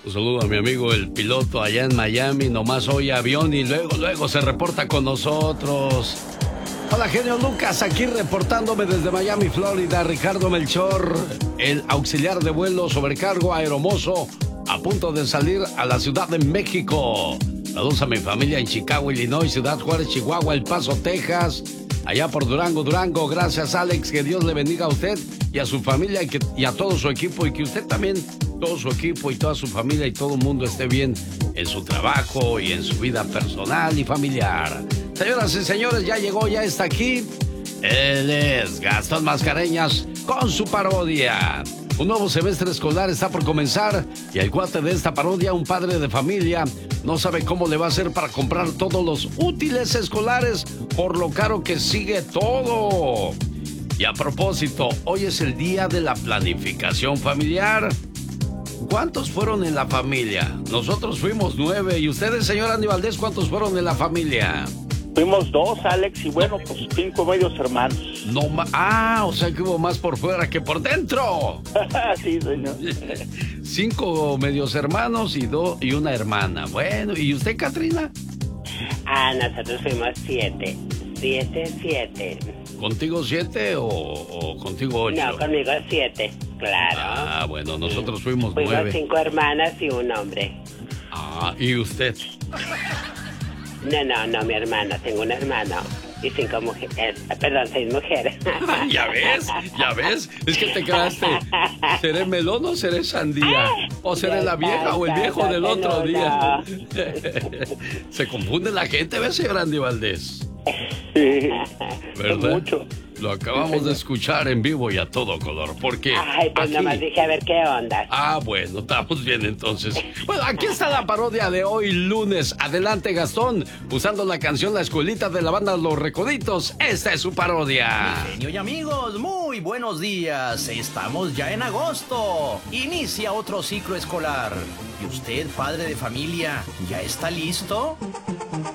Un saludo a mi amigo el piloto allá en Miami, nomás oye avión y luego se reporta con nosotros. Hola, genio Lucas, aquí reportándome desde Miami, Florida. Ricardo Melchor, el auxiliar de vuelo sobrecargo aeromozo, a punto de salir a la Ciudad de México. Saludos a mi familia en Chicago, Illinois, Ciudad Juárez, Chihuahua, El Paso, Texas, allá por Durango. Gracias, Alex, que Dios le bendiga a usted y a su familia y a todo su equipo, y que usted también, todo su equipo y toda su familia y todo el mundo esté bien en su trabajo y en su vida personal y familiar. Señoras y señores, ya llegó, ya está aquí. Él es Gastón Mascareñas con su parodia. Un nuevo semestre escolar está por comenzar y el cuate de esta parodia, un padre de familia, no sabe cómo le va a hacer para comprar todos los útiles escolares por lo caro que sigue todo. Y a propósito, hoy es el día de la planificación familiar. ¿Cuántos fueron en la familia? Nosotros fuimos 9. ¿Y ustedes, señor Andy Valdés, cuántos fueron en la familia? Fuimos 2, Alex, y bueno, pues 5 medios hermanos. No o sea que hubo más por fuera que por dentro. Sí, señor. 5 medios hermanos y una hermana. Bueno, ¿y usted, Katrina? Nosotros fuimos 7. 7. ¿Contigo 7 o contigo 8? No, conmigo 7, claro. Bueno, nosotros fuimos 9. Fuimos 5 hermanas y un hombre. ¿Y usted? No, mi hermana, tengo un hermano y 5 mujeres, 6 mujeres. ¿Ya ves? Es que te quedaste. ¿Seré melón o seré sandía? ¿O seré la vieja o el viejo del otro día? Se confunde la gente, ¿ves, señor Andy Valdés? Sí, ¿verdad? Mucho. Lo acabamos de escuchar en vivo y a todo color, porque... Pues aquí... nomás dije a ver qué onda. Bueno, estamos bien entonces. Bueno, aquí está la parodia de hoy lunes. Adelante, Gastón, usando la canción La Escuelita de la banda Los Recoditos. Esta es su parodia. Genio y amigos, muy buenos días. Estamos ya en agosto. Inicia otro ciclo escolar. ¿Y usted, padre de familia, ya está listo?